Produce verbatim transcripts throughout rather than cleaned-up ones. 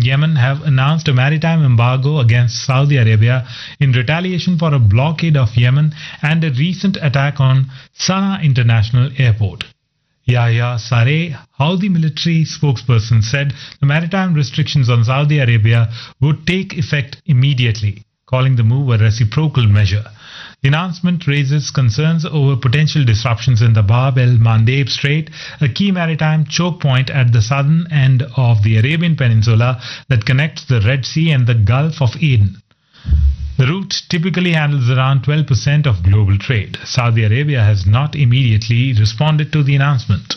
Yemen have announced a maritime embargo against Saudi Arabia in retaliation for a blockade of Yemen and a recent attack on Sana'a International Airport. Yahya Saree, Houthi military spokesperson, said the maritime restrictions on Saudi Arabia would take effect immediately, calling the move a reciprocal measure. The announcement raises concerns over potential disruptions in the Bab el-Mandeb Strait, a key maritime choke point at the southern end of the Arabian Peninsula that connects the Red Sea and the Gulf of Aden. The route typically handles around twelve percent of global trade. Saudi Arabia has not immediately responded to the announcement.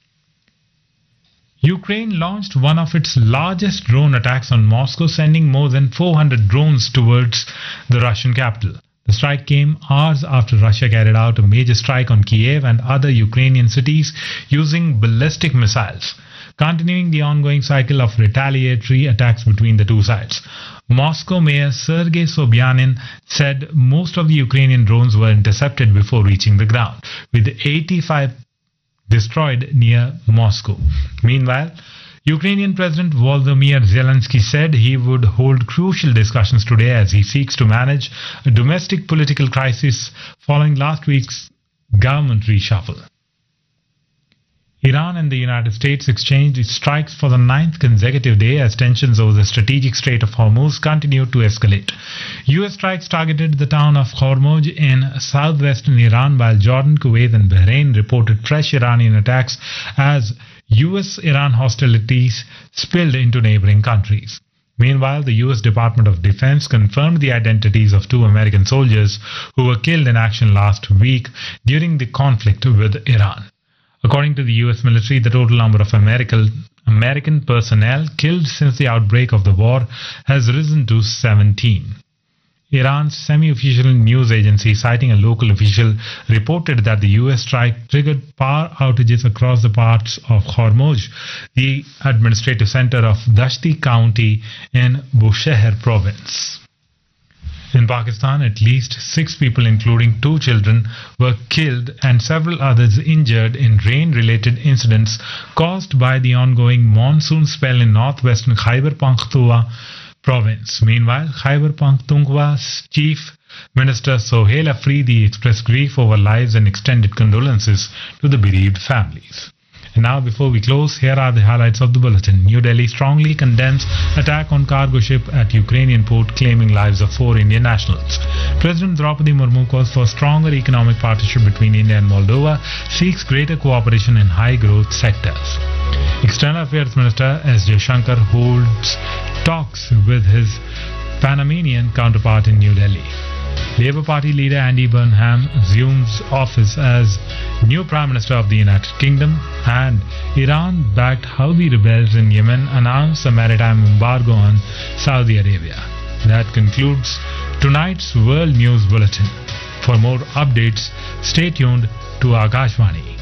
Ukraine launched one of its largest drone attacks on Moscow, sending more than four hundred drones towards the Russian capital. The strike came hours after Russia carried out a major strike on Kiev and other Ukrainian cities using ballistic missiles, continuing the ongoing cycle of retaliatory attacks between the two sides. Moscow Mayor Sergei Sobyanin said most of the Ukrainian drones were intercepted before reaching the ground, with eighty-five destroyed near Moscow. Meanwhile, Ukrainian President Volodymyr Zelensky said he would hold crucial discussions today as he seeks to manage a domestic political crisis following last week's government reshuffle. Iran and the United States exchanged strikes for the ninth consecutive day as tensions over the strategic Strait of Hormuz continued to escalate. U S strikes targeted the town of Hormuz in southwestern Iran, while Jordan, Kuwait and Bahrain reported fresh Iranian attacks as U S-Iran hostilities spilled into neighboring countries. Meanwhile, the U S Department of Defense confirmed the identities of two American soldiers who were killed in action last week during the conflict with Iran. According to the U S military, the total number of American, American personnel killed since the outbreak of the war has risen to seventeen. Iran's semi-official news agency, citing a local official, reported that the U S strike triggered power outages across the parts of Hormuz, the administrative center of Dashti County in Bushehr province. In Pakistan, at least six people, including two children, were killed and several others injured in rain-related incidents caused by the ongoing monsoon spell in northwestern Khyber Pakhtunkhwa province. Meanwhile, Khyber Pakhtunkhwa's Chief Minister Sohail Afridi expressed grief over lives and extended condolences to the bereaved families. And now, before we close, here are the highlights of the bulletin. New Delhi strongly condemns attack on cargo ship at Ukrainian port claiming lives of four Indian nationals. President Draupadi Murmu calls for stronger economic partnership between India and Moldova, seeks greater cooperation in high-growth sectors. External Affairs Minister S. Jaishankar holds talks with his Panamanian counterpart in New Delhi. Labour Party leader Andy Burnham assumes office as new Prime Minister of the United Kingdom, and Iran-backed Houthi rebels in Yemen announce a maritime embargo on Saudi Arabia. That concludes tonight's World News Bulletin. For more updates, stay tuned to Akashvani.